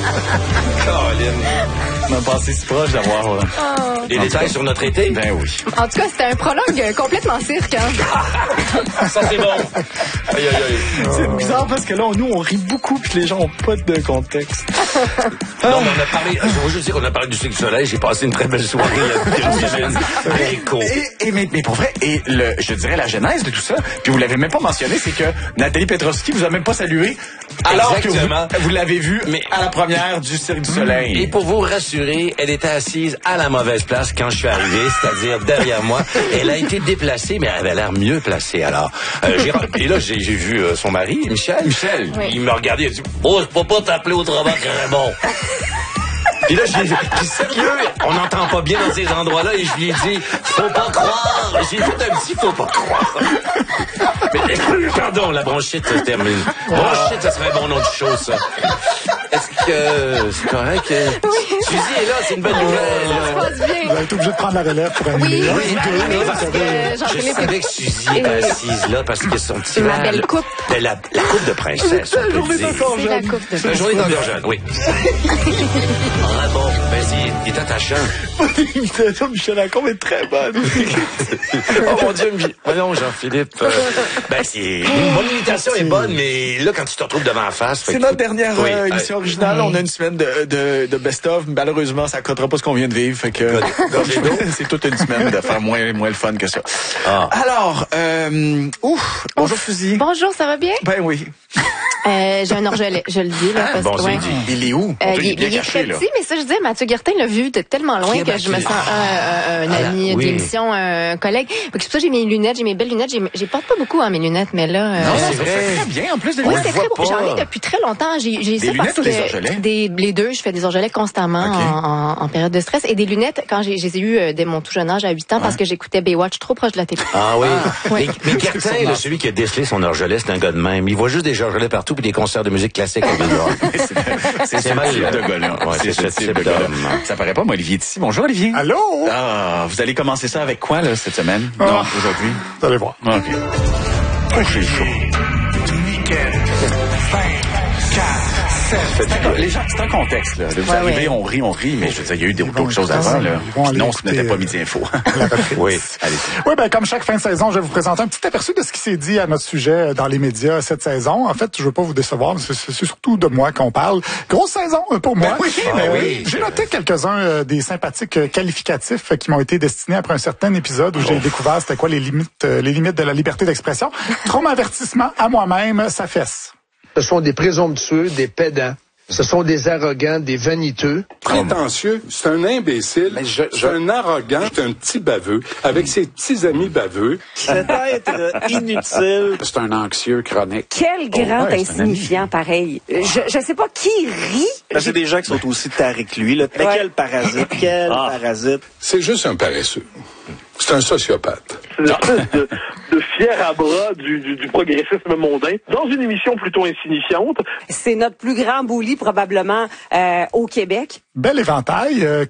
Colin. On a passé si proche d'avoir... Des détails sur notre été? Ben oui. En tout cas, c'était un prologue complètement cirque. Hein? Ça, c'est bon. Aïe, aïe, aïe. C'est bizarre parce que là, nous, on rit beaucoup puis les gens ont pas de contexte. Non, mais on a parlé... Je veux juste dire qu'on a parlé du Cirque du Soleil. J'ai passé une très belle soirée il y a quelques semaines. Écho. Mais pour vrai, je dirais la genèse de tout ça, puis vous l'avez même pas mentionné, c'est que Nathalie Petrovski vous a même pas salué alors Exactement. que vous l'avez vue à la première du Cirque du Soleil. Et pour vous rassurer, elle était assise à la mauvaise place quand je suis arrivé, c'est-à-dire derrière moi. Elle a été déplacée, mais elle avait l'air mieux placée. Alors, et là, j'ai vu son mari, Michel. Oui. Il me regardait, il a dit « Oh, je peux pas t'appeler autrement que Raymond. » Puis là, j'ai sérieux, on n'entend pas bien dans ces endroits-là, et je lui ai dit « Faut pas croire. » J'ai fait un petit « Faut pas croire. » Mais pardon, la bronchite se termine. Bronchite, ça serait un bon nom de chose, ça. Est-ce que c'est correct? Suzy est là, c'est une bonne nouvelle. Ça se passe bien. Vous allez être obligé de prendre la relève pour animer. Parce que Je savais que Suzy était assise là parce que son petit C'est ma verre, belle coupe. La coupe de princesse, on peut le dire. C'est la coupe de La journée d'encore jeune, oui. Ah bon, vas-y, il est attachant. L'imitation de Michel Lacombe est très bonne. Oh mon Dieu, voyons Jean-Philippe. Mon imitation est bonne, mais là, quand tu te retrouves devant la face... C'est notre dernière émission originale. On a une semaine de best-of. Malheureusement, ça ne codera pas ce qu'on vient de vivre. Fait que c'est toute une semaine de faire moins le fun que ça. Alors, bonjour Suzy. Bonjour, ça va bien? Ben oui. J'ai un orgelet, je le dis. Là, parce bon, que, c'est dit. Il est où? il est bien caché, très là. petit, mais ça, je disais, Mathieu Guertin l'a vu de tellement loin que je me sens un ami d'émission, un collègue. C'est pour ça que j'ai mes lunettes, j'ai mes belles lunettes. J'ai porte pas beaucoup mes lunettes, mais là... Non, c'est très bien en plus de Oui, lunettes. c'est très beau. J'en ai depuis très longtemps. J'ai ça lunettes parce ou des que orgelets? les deux, je fais des orgelets constamment en période de stress. Et des lunettes, quand je les ai eues dès mon tout jeune âge, à 8 ans, parce que j'écoutais Baywatch trop proche de la télé. Ah oui. Ouais. Mais Guertin, là, celui qui a décelé son orgelet, c'est un gars de même. Il voit juste des orgelets partout puis des concerts de musique classique à Ville-d'Or. C'est mal de gars-là. Ouais, c'est ce type de gars-là. Ça paraît pas, moi, Olivier est ici. Bonjour, Olivier. Allô? Ah, vous allez commencer ça avec quoi, là, cette semaine? Non, aujourd'hui? Vous allez voir. OK. Oh, j'ai chaud. Les gens, c'est un contexte, là. Vous arrivez, on rit, mais je veux dire, il y a eu d'autres choses avant, là. Non, ce n'était pas Midi Info. Oui, allez-y. Oui, ben, comme chaque fin de saison, je vais vous présenter un petit aperçu de ce qui s'est dit à notre sujet dans les médias cette saison. En fait, je veux pas vous décevoir, mais c'est surtout de moi qu'on parle. Grosse saison pour moi. J'ai noté quelques-uns des sympathiques qualificatifs qui m'ont été destinés après un certain épisode où j'ai découvert c'était quoi les limites de la liberté d'expression. Trop m'avertissement à moi-même, ça fesse. Ce sont des présomptueux, des pédants. Ce sont des arrogants, des vaniteux. Prétentieux, c'est un imbécile, c'est un arrogant, c'est un petit baveux, avec ses petits amis baveux. Cet être inutile. C'est un anxieux chronique. Quel grand insignifiant, pareil. Je sais pas qui rit. Ben, c'est des gens qui sont aussi tarés que lui. Là. Mais quel parasite, parasite. C'est juste un paresseux. C'est un sociopathe. C'est une espèce de fier à bras du progressisme mondain dans une émission plutôt insignifiante. C'est notre plus grand bully probablement au Québec. Bel éventail.